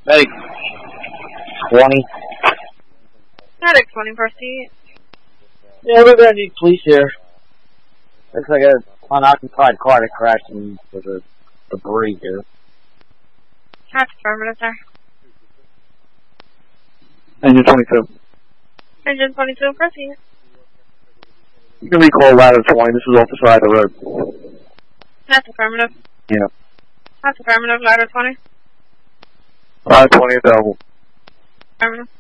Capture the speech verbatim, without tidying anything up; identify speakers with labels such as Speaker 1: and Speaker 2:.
Speaker 1: Medic twenty.
Speaker 2: Medic twenty, proceed.
Speaker 1: Yeah, we're gonna need police here. Looks like an unoccupied car that crashed into the debris here.
Speaker 2: That's affirmative, sir.
Speaker 3: Engine twenty-two.
Speaker 2: Engine twenty-two, proceed.
Speaker 3: You can recall ladder twenty. This is off the side of the road.
Speaker 2: That's affirmative.
Speaker 3: Yeah.
Speaker 2: That's affirmative, ladder twenty.
Speaker 3: Ladder twenty available.
Speaker 2: Affirmative.